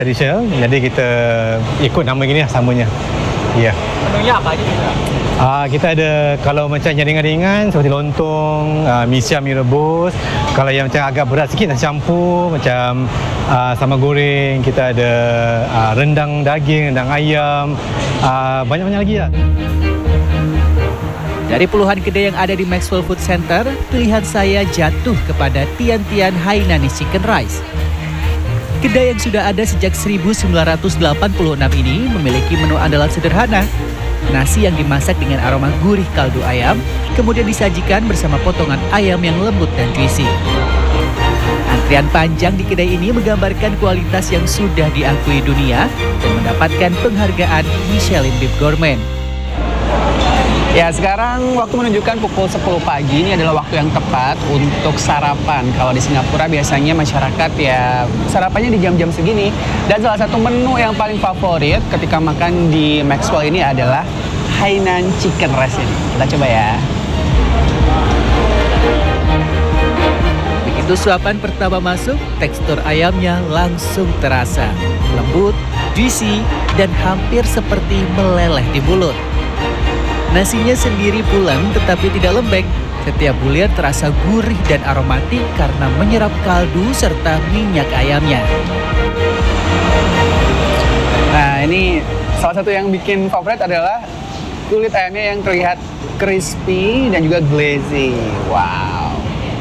Tradisional, jadi kita ikut nama gini lah samanya. Ya. Menunya apa aja juga? Kita ada, kalau macam yang ringan-ringan seperti lontong, mi siam, mi rebus. Kalau yang macam agak berat sikit nasi campur, macam sambal goreng. Kita ada rendang daging, rendang ayam, banyak-banyak lagi lah. Dari puluhan kedai yang ada di Maxwell Food Center, pilihan saya jatuh kepada Tian Tian Hainanese Chicken Rice. Kedai yang sudah ada sejak 1986 ini memiliki menu andalan sederhana. Nasi yang dimasak dengan aroma gurih kaldu ayam, kemudian disajikan bersama potongan ayam yang lembut dan juicy. Antrian panjang di kedai ini menggambarkan kualitas yang sudah diakui dunia dan mendapatkan penghargaan Michelin Bib Gourmet. Ya, sekarang waktu menunjukkan pukul 10 pagi, ini adalah waktu yang tepat untuk sarapan. Kalau di Singapura biasanya masyarakat ya sarapannya di jam-jam segini. Dan salah satu menu yang paling favorit ketika makan di Maxwell ini adalah Hainan Chicken Rice ini. Kita coba ya. Begitu suapan pertama masuk, tekstur ayamnya langsung terasa. Lembut, juicy, dan hampir seperti meleleh di mulut. Nasinya sendiri pulen tetapi tidak lembek. Setiap bulir terasa gurih dan aromatik karena menyerap kaldu serta minyak ayamnya. Nah, ini salah satu yang bikin favorit adalah kulit ayamnya yang terlihat crispy dan juga glazy. Wow.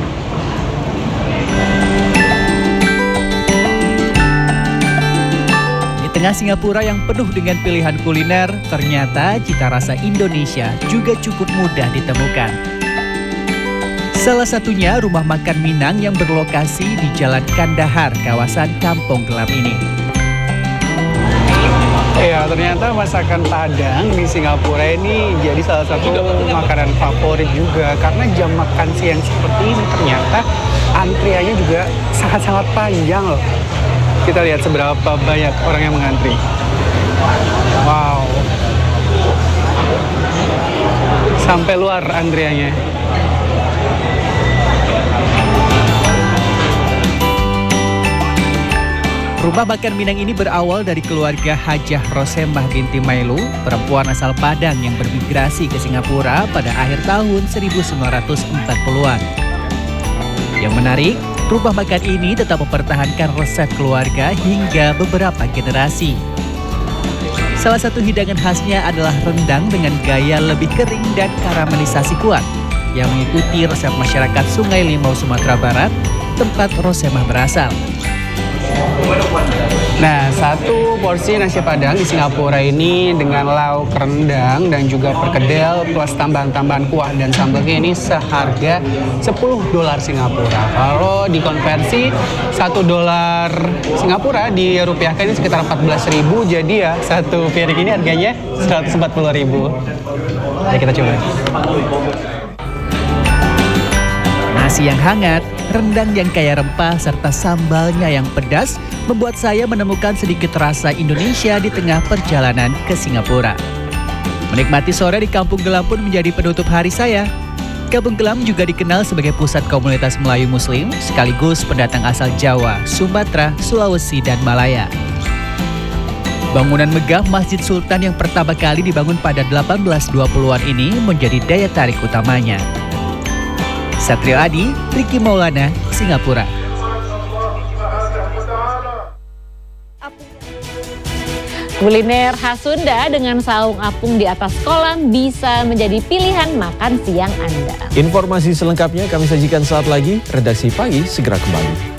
Tengah Singapura yang penuh dengan pilihan kuliner, ternyata cita rasa Indonesia juga cukup mudah ditemukan. Salah satunya rumah makan Minang yang berlokasi di Jalan Kandahar, kawasan Kampung Glam ini. Ya, ternyata masakan Padang di Singapura ini jadi salah satu makanan favorit juga. Karena jam makan siang seperti ini ternyata antriannya juga sangat-sangat panjang loh. Kita lihat seberapa banyak orang yang mengantri. Wow. Sampai luar antriannya. Rumah makan Minang ini berawal dari keluarga Hajah Rosemah binti Mailu, perempuan asal Padang yang bermigrasi ke Singapura pada akhir tahun 1940-an. Yang menarik, rumah makan ini tetap mempertahankan resep keluarga hingga beberapa generasi. Salah satu hidangan khasnya adalah rendang dengan gaya lebih kering dan karamelisasi kuat yang mengikuti resep masyarakat Sungai Limau, Sumatera Barat, tempat Rosemah berasal. Nah, satu porsi nasi Padang di Singapura ini dengan lauk rendang dan juga perkedel plus tambahan-tambahan kuah dan sambalnya ini seharga $10 Singapura. Kalau dikonversi $1 Singapura dirupiahkan ini sekitar 14.000, jadi ya satu piring ini harganya 140.000. Ya, kita coba. Nasi yang hangat, rendang yang kaya rempah, serta sambalnya yang pedas membuat saya menemukan sedikit rasa Indonesia di tengah perjalanan ke Singapura. Menikmati sore di Kampung Glam pun menjadi penutup hari saya. Kampung Glam juga dikenal sebagai pusat komunitas Melayu Muslim, sekaligus pendatang asal Jawa, Sumatera, Sulawesi, dan Malaya. Bangunan megah Masjid Sultan yang pertama kali dibangun pada 1820-an ini menjadi daya tarik utamanya. Satrio Adi, Ricky Maulana, Singapura. Kuliner khas Sunda dengan saung apung di atas kolam bisa menjadi pilihan makan siang Anda. Informasi selengkapnya kami sajikan saat lagi. Redaksi Pagi segera kembali.